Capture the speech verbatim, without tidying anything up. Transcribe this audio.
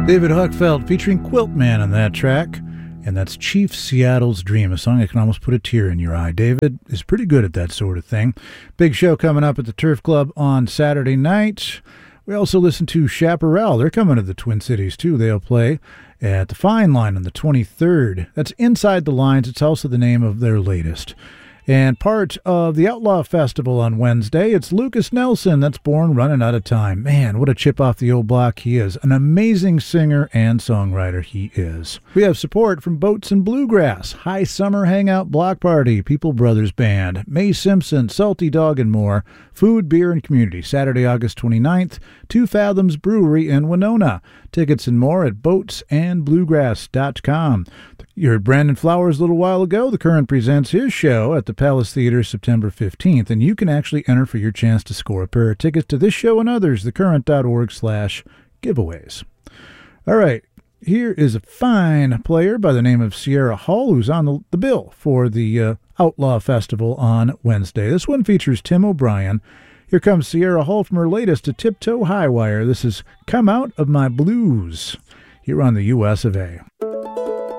David Huckfeld featuring Quiltman on that track, and that's Chief Seattle's Dream, a song that can almost put a tear in your eye. David is pretty good at that sort of thing. Big show coming up at the Turf Club on Saturday night. We also listen to Chaparral. They're coming to the Twin Cities, too. They'll play at the Fine Line on the twenty-third. That's Inside the Lines. It's also the name of their latest. And part of the Outlaw Festival on Wednesday, it's Lucas Nelson. That's Born Running Out of Time. Man, what a chip off the old block he is. An amazing singer and songwriter he is. We have support from Boats and Bluegrass, High Summer Hangout Block Party, People Brothers Band, May Simpson, Salty Dog and more, Food, Beer, and Community, Saturday, August twenty-ninth, Two Fathoms Brewery in Winona. Tickets and more at boats and bluegrass dot com. You heard Brandon Flowers a little while ago. The Current presents his show at the Palace Theater September fifteenth, and you can actually enter for your chance to score a pair of tickets to this show and others, thecurrent.org slash giveaways. All right, here is a fine player by the name of Sierra Hull, who's on the, the bill for the uh, Outlaw Festival on Wednesday. This one features Tim O'Brien. Here comes Sierra Hull from her latest, A Tiptoe High Wire. This is Come Out of My Blues, here on the U S of A.